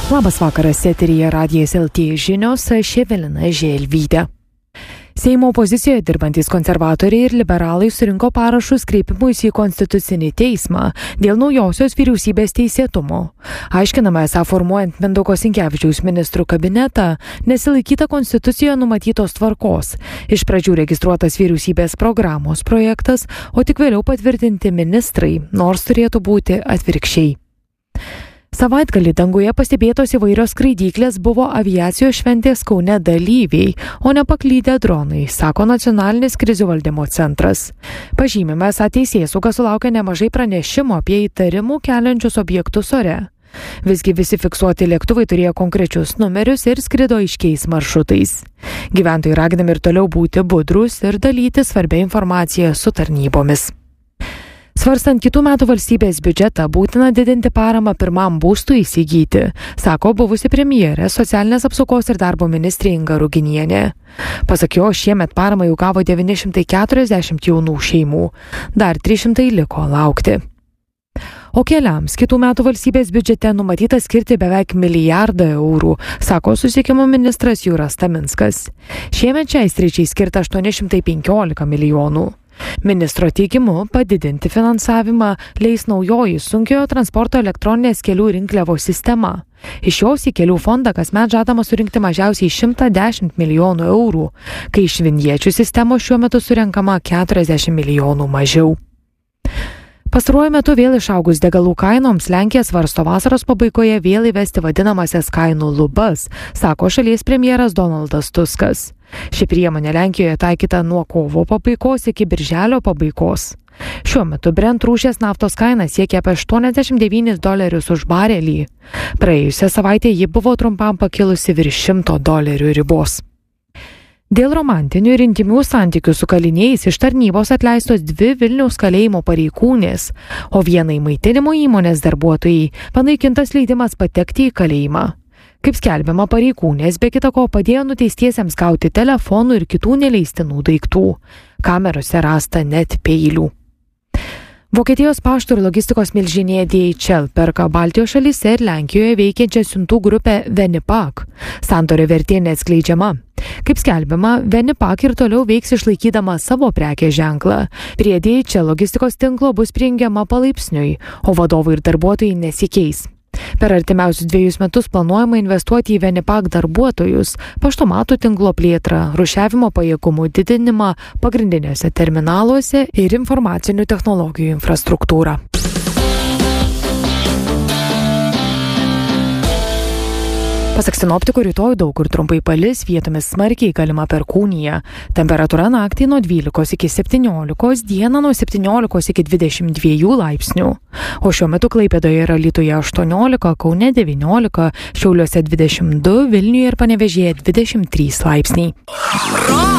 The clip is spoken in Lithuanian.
Labas vakaras, eteryje Radijas LT žinios, aš Evelina Želvytė. Seimo opozicijoje dirbantys konservatoriai ir liberalai surinko parašus kreipimuisi į Konstitucinį teismą dėl naujosios vyriausybės teisėtumo. Aiškinama, esą formuojant Mindaugo Sinkevičiaus ministrų kabinetą, nesilaikyta Konstitucijoje numatytos tvarkos. Iš pradžių registruotas vyriausybės programos projektas, o tik vėliau patvirtinti ministrai, nors turėtų būti atvirkščiai. Savaitgalį danguje pastebėtos įvairios skraidyklės buvo aviacijos šventės Kaune dalyviai, o ne paklydę dronai, sako Nacionalinis krizių valdymo centras. Pažymime, esą teisėsauga sulaukė nemažai pranešimų apie įtarimų keliančius objektus ore. Visgi visi fiksuoti lėktuvai turėjo konkrečius numerius ir skrido aiškiais maršrutais. Gyventojai raginami ir toliau būti budrus ir dalyti svarbią informaciją su tarnybomis. Svarstant kitų metų valstybės biudžetą, būtina didinti paramą pirmam būstui įsigyti, sako buvusi premjerė, socialinės apsaugos ir darbo ministrė Inga Ruginienė. Pasak jo, šiemet paramą jau gavo 940 jaunų šeimų, dar 300 liko laukti. O keliams kitų metų valstybės biudžete numatyta skirti beveik 1 milijardą eurų, sako susisiekimo ministras Jūras Taminskas. Šiemet šiai sričiai skirta 815 milijonų. Ministro teigimu, padidinti finansavimą leis naujoji sunkiojo transporto elektroninės kelių rinkliavos sistema. Iš jos į kelių fondą kasmet žadama surinkti mažiausiai 110 milijonų eurų, kai iš vinječių sistemos šiuo metu surenkama 40 milijonų mažiau. Pastaruoju metu vėl išaugus degalų kainoms, Lenkija svarsto vasaros pabaigoje vėl įvesti vadinamasias kainų lubas, sako šalies premjeras Donaldas Tuskas. Ši priemonė Lenkijoje taikyta nuo kovo pabaigos iki birželio pabaigos. Šiuo metu Brent rūšies naftos kaina siekia apie $89 už barelį. Praėjusią savaitę ji buvo trumpam pakilusi virš $100 ribos. Dėl romantinių ir intimių santykių su kaliniais iš tarnybos atleistos 2 Vilniaus kalėjimo pareigūnės, o vienai maitinimo įmonės darbuotojai panaikintas leidimas patekti į kalėjimą. Kaip skelbiama, pareigūnės be kita ko padėjo nuteistiesiems gauti telefonų ir kitų neleistinų daiktų. Kamerose rasta net peilių. Vokietijos pašto ir logistikos milžinė DHL perka Baltijos šalyse ir Lenkijoje veikiančią siuntų grupę Venipak. Sandorio vertė neatskleidžiama. Kaip skelbiama, Venipak ir toliau veiks išlaikydama savo prekės ženklą. Prie DHL logistikos tinklo bus prijungiama palaipsniui, o vadovai ir darbuotojai nesikeis. Per artimiausius 2 metus planuojama investuoti į Venipak darbuotojus, paštomatų tinklo plėtrą, rūšiavimo pajėgumų didinimą pagrindiniuose terminaluose ir informacinių technologijų infrastruktūrą. Pasak sinoptikų, rytoj daug kur trumpai palis, vietomis smarkiai galima perkūnija. Temperatūra naktį nuo 12 iki 17, dieną nuo 17 iki 22 laipsnių. O šiuo metu Klaipėdoje ir Alytuje 18, Kaune 19, Šiauliuose 22, Vilniuje ir Panevėžyje 23 laipsniai.